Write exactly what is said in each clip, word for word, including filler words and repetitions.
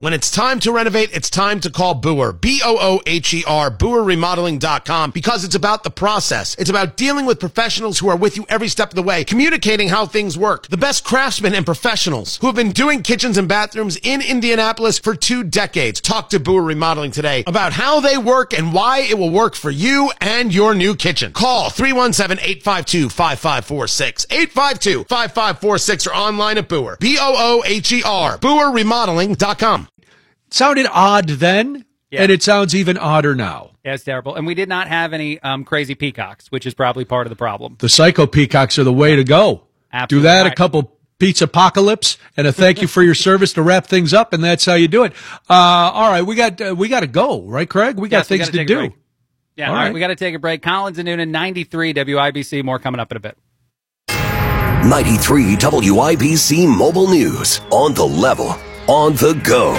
When it's time to renovate, it's time to call Boer, B O O H E R, Boer Remodeling dot com, because it's about the process. It's about dealing with professionals who are with you every step of the way, communicating how things work. The best craftsmen and professionals who have been doing kitchens and bathrooms in Indianapolis for two decades. Talk to Boer Remodeling today about how they work and why it will work for you and your new kitchen. Call three one seven, eight five two, five five four six, eight five two, five five four six, or online at Boer, B O O H E R, Boer Remodeling dot com. Sounded odd then, yeah. And it sounds even odder now. Yeah, it's terrible. And we did not have any um, crazy peacocks, which is probably part of the problem. The psycho peacocks are the way to go. Absolutely. Do that, right. A couple Pizza Apocalypse, and a thank you for your service to wrap things up, and that's how you do it. Uh, all right, we got uh, we got to go, right, Craig? We got yes, things we to do. Break. Yeah, all, all right. right, we got to take a break. Collins and Noonan, ninety-three W I B C. More coming up in a bit. ninety-three W I B C Mobile News. On the level, on the go.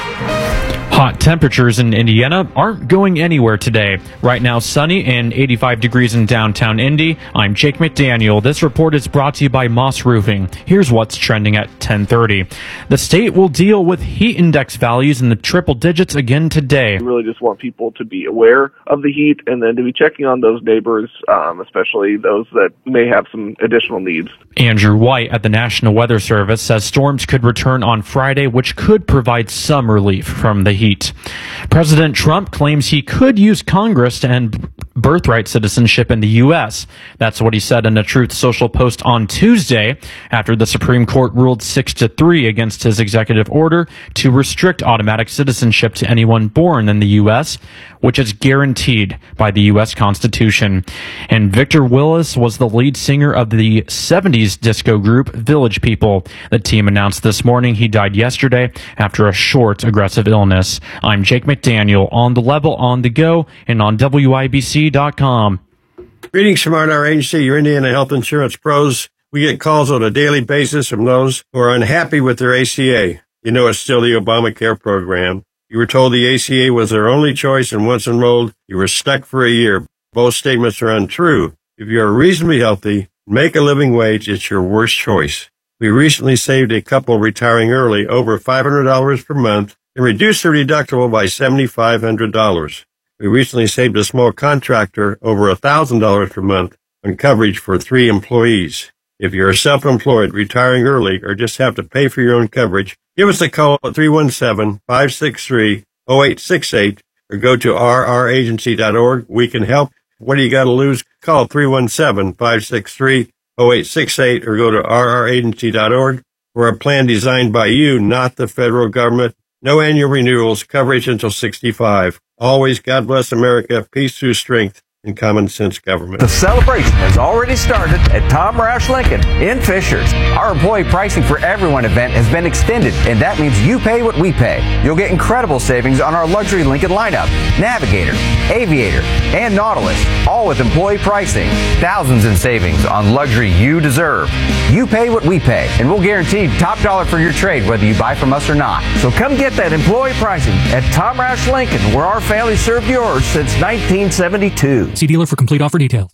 Hot temperatures in Indiana aren't going anywhere today. Right now, sunny and eighty-five degrees in downtown Indy. I'm Jake McDaniel. This report is brought to you by Moss Roofing. Here's what's trending at ten thirty. The state will deal with heat index values in the triple digits again today. We really just want people to be aware of the heat and then to be checking on those neighbors, um, especially those that may have some additional needs. Andrew White at the National Weather Service says storms could return on Friday, which could provide some relief from the heat. President Trump claims he could use Congress to end birthright citizenship in the U S. That's what he said in a Truth Social post on Tuesday after the Supreme Court ruled six to three against his executive order to restrict automatic citizenship to anyone born in the U S, which is guaranteed by the U S Constitution. And Victor Willis was the lead singer of the seventies disco group Village People. The team announced this morning he died yesterday after a short, aggressive illness. I'm Jake McDaniel, on the level, on the go, and on W I B C dot com. Greetings from our agency, your Indiana Health Insurance Pros. We get calls on a daily basis from those who are unhappy with their A C A. You know it's still the Obamacare program. You were told the A C A was their only choice, and once enrolled, you were stuck for a year. Both statements are untrue. If you are reasonably healthy, make a living wage, it's your worst choice. We recently saved a couple retiring early over five hundred dollars per month and reduced their deductible by seven thousand five hundred dollars. We recently saved a small contractor over one thousand dollars per month on coverage for three employees. If you're self-employed, retiring early, or just have to pay for your own coverage, give us a call at three one seven, five six three, zero eight six eight or go to r r agency dot org. We can help. What do you got to lose? Call three one seven, five six three, zero eight six eight or go to r r agency dot org for a plan designed by you, not the federal government. No annual renewals, coverage until sixty-five. Always God bless America, peace through strength, and common sense government. The celebration has already started at Tom Roush Lincoln in Fishers. Our employee pricing for everyone event has been extended, and that means you pay what we pay. You'll get incredible savings on our luxury Lincoln lineup, Navigator, Aviator, and Nautilus, all with employee pricing. Thousands in savings on luxury you deserve. You pay what we pay, and we'll guarantee top dollar for your trade whether you buy from us or not. So come get that employee pricing at Tom Roush Lincoln, where our family served yours since nineteen seventy-two. See dealer for complete offer details.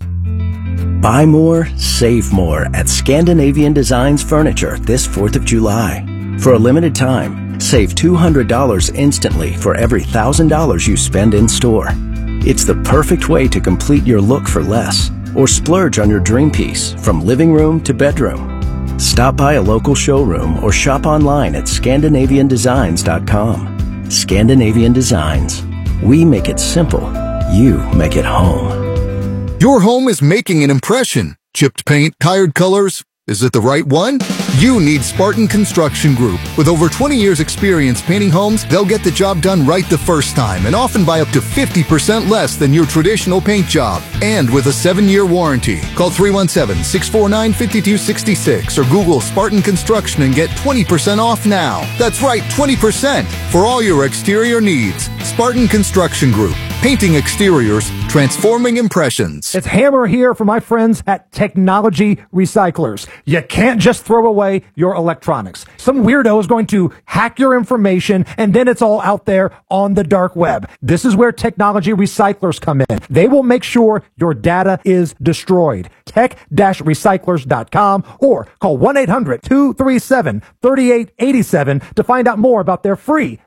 Buy more, save more at Scandinavian Designs Furniture this fourth of July. For a limited time, save two hundred dollars instantly for every one thousand dollars you spend in store. It's the perfect way to complete your look for less or splurge on your dream piece from living room to bedroom. Stop by a local showroom or shop online at Scandinavian Designs dot com. Scandinavian Designs. We make it simple. You make it home. Your home is making an impression. Chipped paint, tired colors. Is it the right one? You need Spartan Construction Group. With over twenty years experience painting homes, they'll get the job done right the first time and often by up to fifty percent less than your traditional paint job. And with a seven-year warranty. Call three one seven, six four nine, five two six six or Google Spartan Construction and get twenty percent off now. That's right, twenty percent for all your exterior needs. Spartan Construction Group. Painting exteriors, transforming impressions. It's Hammer here for my friends at Technology Recyclers. You can't just throw away your electronics. Some weirdo is going to hack your information and then it's all out there on the dark web. This is where Technology Recyclers come in. They will make sure your data is destroyed. tech dash recyclers dot com or call one eight hundred, two three seven, three eight eight seven to find out more about their free